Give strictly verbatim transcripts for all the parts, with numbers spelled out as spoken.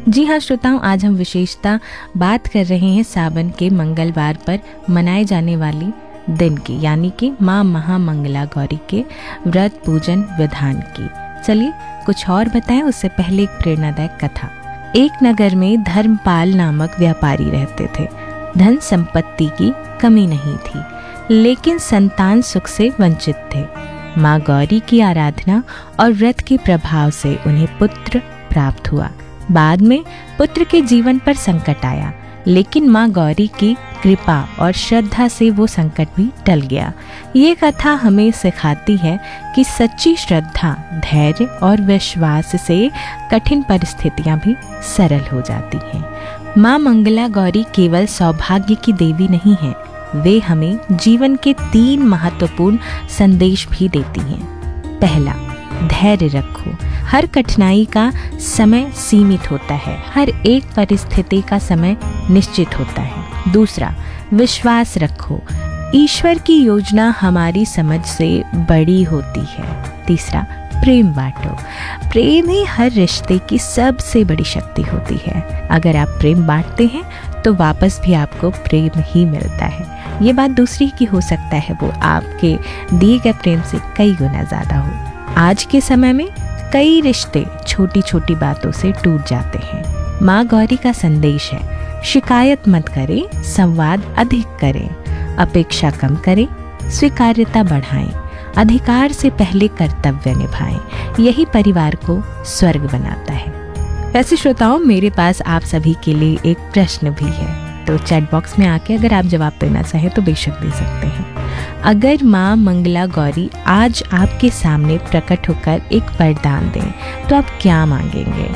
जी हाँ श्रोताओं, आज हम विशेषता बात कर रहे हैं सावन के मंगलवार पर मनाए जाने वाली दिन की, यानी कि माँ महामंगला गौरी के व्रत पूजन विधान की। चलिए कुछ और बताएं उससे पहले एक प्रेरणादायक कथा। एक नगर में धर्मपाल नामक व्यापारी रहते थे। धन संपत्ति की कमी नहीं थी, लेकिन संतान सुख से वंचित थे। माँ गौरी की आराधना और व्रत के प्रभाव से उन्हें पुत्र प्राप्त हुआ। बाद में पुत्र के जीवन पर संकट आया, लेकिन माँ गौरी की कृपा और श्रद्धा से वो संकट भी टल गया। ये कथा हमें सिखाती है कि सच्ची श्रद्धा, धैर्य और विश्वास से कठिन परिस्थितियां भी सरल हो जाती हैं। माँ मंगला गौरी केवल सौभाग्य की देवी नहीं है, वे हमें जीवन के तीन महत्वपूर्ण संदेश भी देती हैं। पहला, धैर्य रखो। हर कठिनाई का समय सीमित होता है, हर एक परिस्थिति का समय निश्चित होता है। दूसरा, विश्वास रखो। ईश्वर की योजना हमारी समझ से बड़ी होती है। तीसरा, प्रेम बांटो। प्रेम ही हर रिश्ते की सबसे बड़ी शक्ति होती है। अगर आप प्रेम बांटते हैं तो वापस भी आपको प्रेम ही मिलता है। ये बात दूसरी की हो सकता है, वो आपके दिए गए प्रेम से कई गुना ज्यादा हो। आज के समय में कई रिश्ते छोटी छोटी बातों से टूट जाते हैं। माँ गौरी का संदेश है, शिकायत मत करें, संवाद अधिक करें, अपेक्षा कम करें, स्वीकार्यता बढ़ाएं, अधिकार से पहले कर्तव्य निभाएं। यही परिवार को स्वर्ग बनाता है। वैसे श्रोताओं, मेरे पास आप सभी के लिए एक प्रश्न भी है, तो चैट बॉक्स में आके अगर आप जवाब देना चाहें तो बेशक दे सकते हैं। अगर माँ मंगला गौरी आज आपके सामने प्रकट होकर एक वरदान दें तो आप क्या मांगेंगे?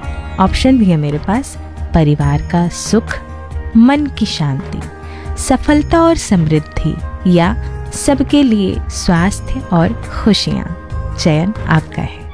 ऑप्शन भी है मेरे पास, परिवार का सुख, मन की शांति, सफलता और समृद्धि, या सबके लिए स्वास्थ्य और खुशियाँ। चयन आपका है।